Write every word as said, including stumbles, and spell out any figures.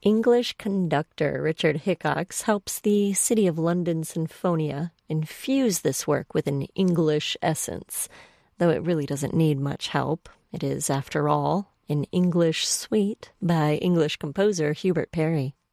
English conductor Richard Hickox helps the City of London Sinfonia infuse this work with an English essence, though it really doesn't need much help. It is, after all, an English suite by English composer Hubert Parry.